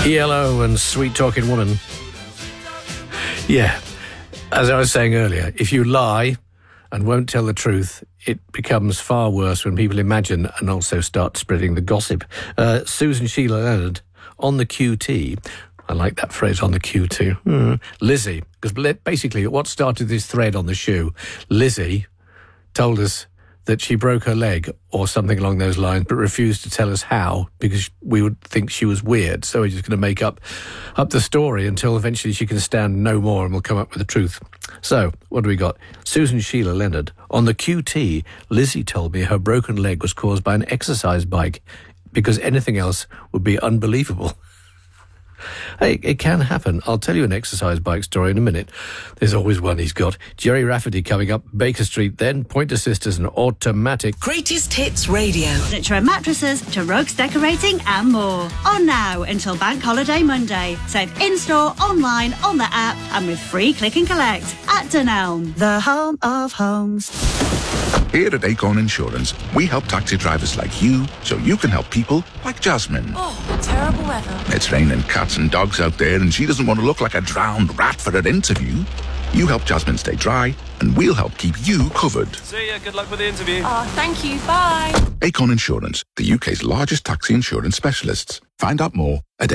Yellow and Sweet Talking Woman. Yeah, as I was saying earlier, if you lie and won't tell the truth, it becomes far worse when people imagine and also start spreading the gossip. Susan Sheila Leonard, on the QT. I like that phrase, on the QT. Lizzie, because basically what started this thread on the shoe, Lizzie told us that she broke her leg or something along those lines, but refused to tell us how because we would think she was weird. So we're just going to make up the story until eventually she can stand no more and we'll come up with the truth. So, what do we got? Susan Sheila Leonard. On the QT, Lizzie told me her broken leg was caused by an exercise bike because anything else would be unbelievable. Hey, it can happen. I'll tell you an exercise bike story in a minute. There's always one he's got. Jerry Rafferty coming up, Baker Street, then Pointer Sisters and Automatic. Greatest Hits Radio. Furniture and mattresses to rugs, decorating and more. On now until Bank Holiday Monday. Save in-store, online, on the app and with free click and collect at Dunelm, the home of homes. Here at Acorn Insurance, we help taxi drivers like you so you can help people like Jasmine. Oh, terrible weather. It's raining cats and dogs out there and she doesn't want to look like a drowned rat for her interview. You help Jasmine stay dry and we'll help keep you covered. See ya, good luck with the interview. Oh, thank you, bye. Acorn Insurance, the UK's largest taxi insurance specialists. Find out more at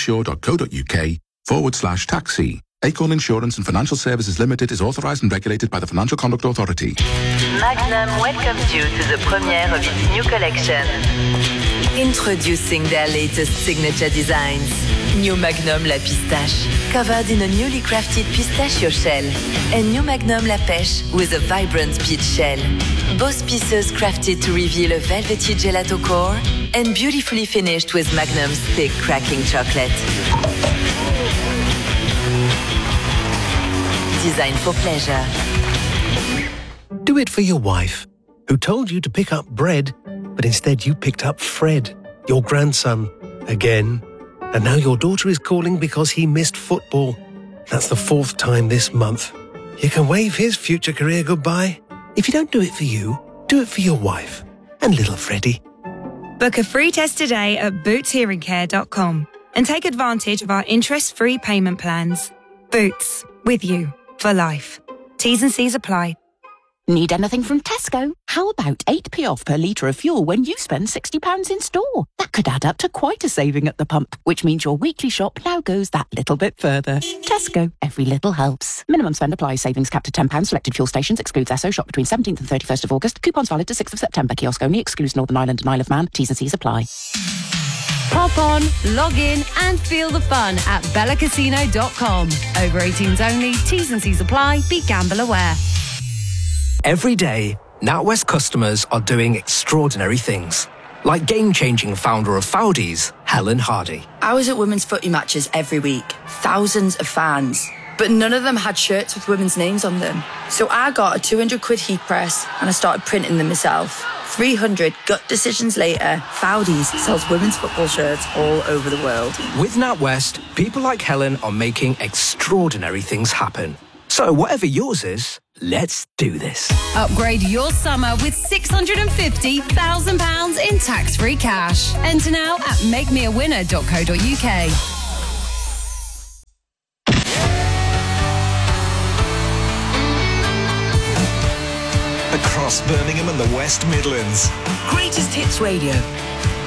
acorninsure.co.uk/taxi. Acorn Insurance and Financial Services Limited is authorised and regulated by the Financial Conduct Authority. Magnum welcomes you to the premiere of its new collection. Introducing their latest signature designs. New Magnum La Pistache, covered in a newly crafted pistachio shell. And New Magnum La Pêche with a vibrant peach shell. Both pieces crafted to reveal a velvety gelato core and beautifully finished with Magnum's thick cracking chocolate. Designed for pleasure. Do it for your wife, who told you to pick up bread, but instead you picked up Fred, your grandson, again. And now your daughter is calling because he missed football. That's the 4th time this month. You can wave his future career goodbye. If you don't do it for you, do it for your wife and little Freddie. Book a free test today at bootshearingcare.com and take advantage of our interest-free payment plans. Boots, with you for life. T's and C's apply. Need anything from Tesco? How about 8p off per litre of fuel when you spend £60 in store? That could add up to quite a saving at the pump, which means your weekly shop now goes that little bit further. Tesco, every little helps. Minimum spend applies. Savings capped at £10. Selected fuel stations. Excludes Esso. Shop between 17th and 31st of August. Coupons valid to 6th of September. Kiosk only. Excludes Northern Ireland and Isle of Man. T's and C's apply. Pop on, log in and feel the fun at bellacasino.com. Over 18s only, T's and C's apply, be gamble aware. Every day, NatWest customers are doing extraordinary things. Like game-changing founder of Foudies, Helen Hardy. I was at women's footy matches every week. Thousands of fans. But none of them had shirts with women's names on them. So I got a 200 quid heat press and I started printing them myself. 300 gut decisions later, Foudies sells women's football shirts all over the world. With NatWest, people like Helen are making extraordinary things happen. So whatever yours is, let's do this. Upgrade your summer with £650,000 in tax-free cash. Enter now at makemeawinner.co.uk. Across Birmingham and the West Midlands. Greatest Hits Radio.